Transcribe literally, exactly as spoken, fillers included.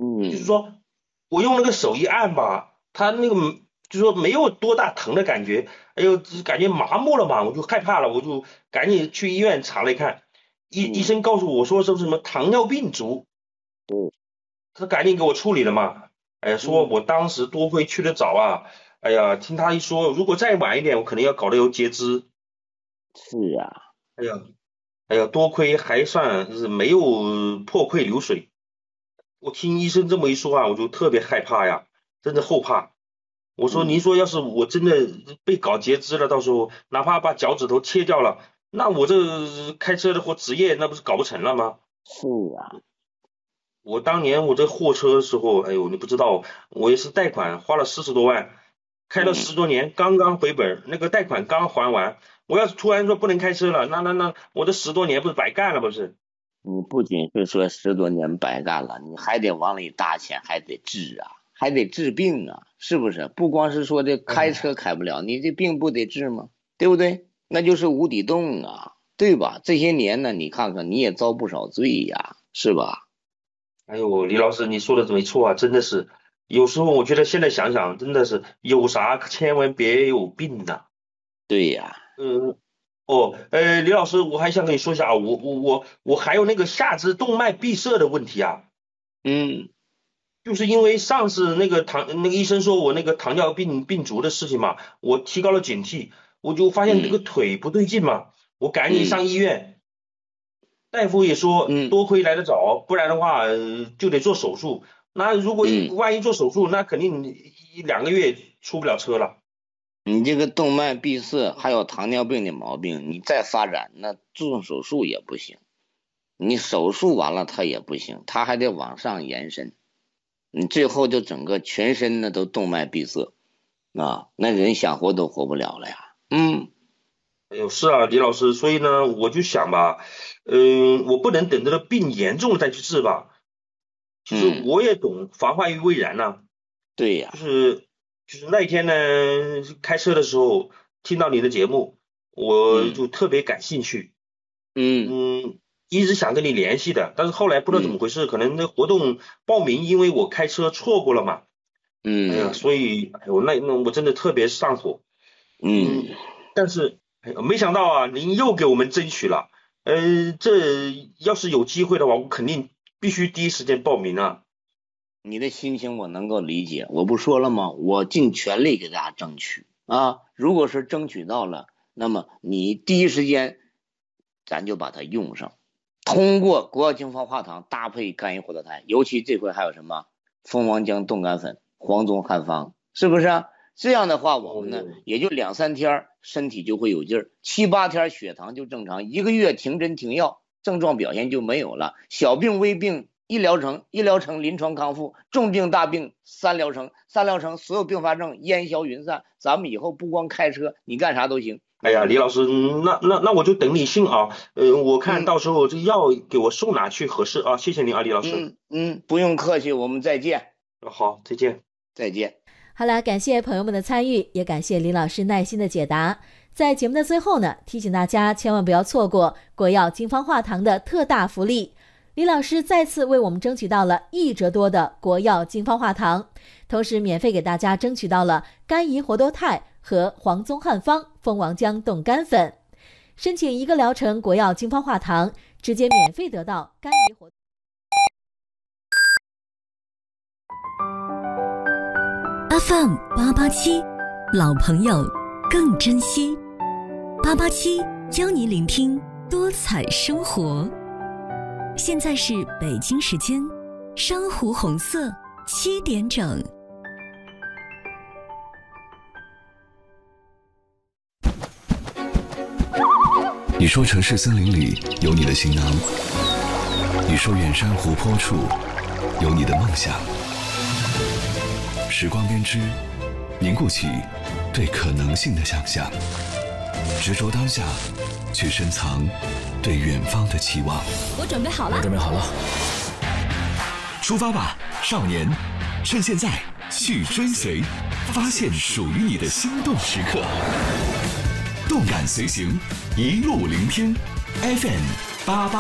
就是嗯说我用那个手一按吧，它那个就是说没有多大疼的感觉，哎呦，只感觉麻木了嘛，我就害怕了，我就赶紧去医院查了一看，医医嗯， 生告诉我说是什么糖尿病足， 对， 他赶紧给我处理了嘛，哎呀，说嗯我当时多亏去的早啊，哎呀，听他一说，如果再晚一点，我可能要搞得有截肢， 是啊， 哎呀，哎呀，多亏还算是没有破溃流水。我听医生这么一说啊，我就特别害怕呀，真的后怕。我说，您嗯。 说要是我真的被搞截肢了，到时候哪怕把脚趾头切掉了，那我这开车的或职业那不是搞不成了吗？ 是啊， 我当年我这货车的时候，哎呦，你不知道，我也是贷款花了四十多万，开了嗯， 十多年，刚刚回本，那个贷款刚还完。我要是突然说不能开车了，那那那我这十多年不是白干了不是？ 你不仅是说十多年白干了，你还得往里搭钱，还得治啊，还得治病啊，是不是？不光是说这开车哎， 开不了，你这病不得治吗？对不对？那就是无底洞啊，对吧？这些年呢，你看看你也遭不少罪呀，是吧？ 哎呦，李老师，你说的没错啊，真的是，有时候我觉得现在想想，真的是有啥千万别有病呐、 对呀， 嗯，哦，呃，李老师，我还想跟你说一下啊，我我我我还有那个下肢动脉闭塞的问题啊， 嗯就是因为上次那个糖那个医生说我那个糖尿病病足的事情嘛，我提高了警惕，我就发现这嗯个腿不对劲嘛，我赶紧嗯上医院，大夫也说嗯多亏来得早，不然的话，呃就得做手术。那如果一嗯。 万一做手术，那肯定一两个月出不了车了。 你这个动脉闭塞还有糖尿病的毛病，你再发展，那做手术也不行。你手术完了它也不行，它还得往上延伸，你最后就整个全身呢都动脉闭塞啊，那人想活都活不了了呀。嗯哎呦，是啊，李老师，所以呢，我就想吧，嗯、我不能等这个病严重了再去治吧。其实嗯， 我也懂防患于未然呐、 对呀， 就是就是那一天呢，开车的时候听到你的节目，我嗯就特别感兴趣， 嗯嗯，一直想跟你联系的，但是后来不知道怎么嗯回事，可能那活动报名因为我开车错过了嘛，哎呀， 嗯所以哎呦那那我真的特别上火， 嗯， 嗯，但是哎呦没想到啊，您又给我们争取了，呃，这要是有机会的话，我肯定必须第一时间报名啊。 你的心情我能够理解，我不说了吗？我尽全力给大家争取啊！如果是争取到了，那么你第一时间咱就把它用上，通过国药精华化糖搭配肝炎活络肽，尤其这回还有什么蜂王浆冻肝粉、黄宗汉方，是不是啊？这样的话，我们呢哦， 也就两三天身体就会有劲儿，七八天血糖就正常，一个月停针停药，症状表现就没有了，小病微病一疗程，一疗程临床康复，重病大病三疗程，三疗程所有并发症烟消云散，咱们以后不光开车，你干啥都行。 哎呀，李老师，嗯那那那我就等你信啊。呃，我看嗯到时候这药给我送哪去合适啊？谢谢您啊，李老师。 嗯嗯，不用客气，我们再见， 好，再见。 再见。 好了，感谢朋友们的参与，也感谢李老师耐心的解答。在节目的最后呢，提醒大家千万不要错过国药金方化糖的特大福利。李老师再次为我们争取到了一折多的国药金方化糖，同时免费给大家争取到了肝胰活络肽和黄宗汉方蜂王浆冻肝粉。申请一个疗程国药金方化糖，直接免费得到肝胰活。 F M 八八七，老朋友更珍惜。八八七教你聆听多彩生活。现在是北京时间珊瑚红色七点整。 你说城市森林里有你的行囊，你说远山湖泊处有你的梦想。时光编织，凝固起对可能性的想象，执着当下，去深藏对远方的期望。 我准备好了， 我准备好了，出发吧，少年！趁现在去追随，发现属于你的心动时刻。动感随行，一路聆听 ，F M 八八。